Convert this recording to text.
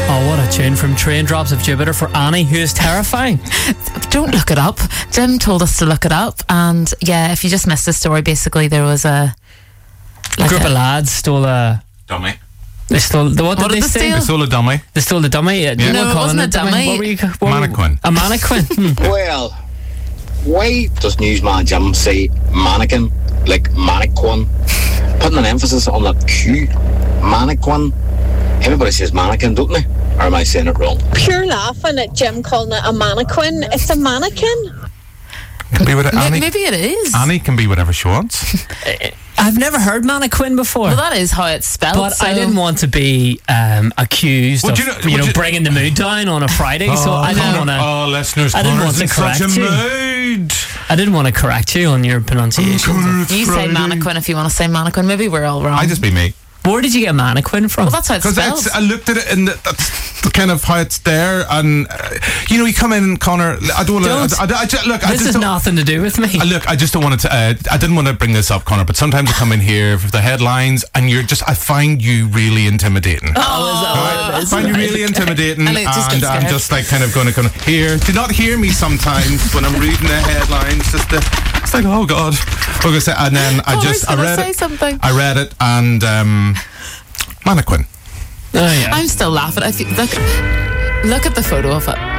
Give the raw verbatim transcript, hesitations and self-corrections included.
Oh, what a tune from Train Drops of Jupiter for Annie, who is terrifying. Don't look it up. Jim told us to look it up, and yeah, if you just missed the story, basically there was a a like group a, of lads stole a Dummy. They stole the what, What did did they they steal? steal? They stole a dummy. They stole the dummy. Yeah. Yeah. No, What it calling wasn't a dummy. What were you? What Mannequin. A mannequin. Hmm. Well, why does Newsman Jim say mannequin like mannequin? Putting an emphasis on that Q. Mannequin. Everybody says mannequin, don't they? Or am I saying it wrong? Pure laughing at Jim calling it a mannequin. It's a mannequin. Can be whatever, Annie, maybe it is. Annie can be whatever she wants. I've never heard mannequin before. Well, that is how it's spelled. But so. I didn't want to be um, accused Would of you you know- know, would you- bringing the mood down on a Friday. so I didn't Connor, want to. oh, listeners, I didn't Connor's want to in such a correct you. mood. I didn't want to correct you on your pronunciation. Connor, it's You say Friday. mannequin if you want to say mannequin. Maybe we're all wrong. I just be me. Where did you get mannequin from? well, that's how it's Because spelled. I looked at it and that's the kind of how it's there, and uh, you know, you come in, Connor. I don't want to. Don't. I, I, I just, look, I this just has don't, nothing to do with me. Uh, look, I just don't want to. Uh, I didn't want to bring this up, Connor, but sometimes I come in here for the headlines, and you're just. I find you really intimidating. Oh, is that what it I is? find you Right, really okay. intimidating, And it just and gets I'm scared. just like kind of going to kind of here. Do not hear me sometimes when I'm reading the headlines. Just the, it's like, oh God, okay, so, and then I Connor's just I gonna read say it. something. I read it, and um, mannequin. Oh, yeah. I'm still laughing. I feel, look, look at the photo of it.